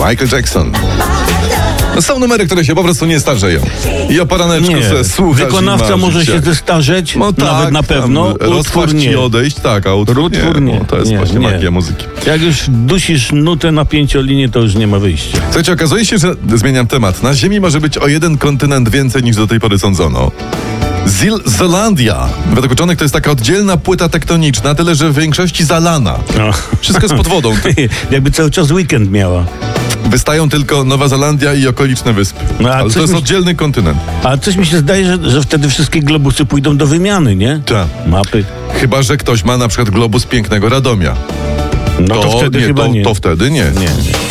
Michael Jackson. No są numery, które się po prostu nie starzeją. I o poraneczku se słuchasz. Wykonawca może się zestarzeć, no tak, nawet na pewno. Rozpaść i odejść, tak, a utwór nie. No, to jest właśnie magia muzyki. Jak już dusisz nutę na 5-linię, to już nie ma wyjścia. Słuchajcie, okazuje się, że zmieniam temat. Na Ziemi może być o jeden kontynent więcej niż do tej pory sądzono. Zelandia. Według uczonych to jest taka oddzielna płyta tektoniczna, tyle że w większości zalana. Wszystko jest pod wodą. Jakby cały czas weekend miała. Wystają tylko Nowa Zelandia i okoliczne wyspy. Ale to jest oddzielny kontynent. A coś mi się zdaje, że wtedy wszystkie globusy pójdą do wymiany, nie? Tak. Mapy. Chyba że ktoś ma na przykład globus pięknego Radomia. No to wtedy chyba nie. To wtedy nie.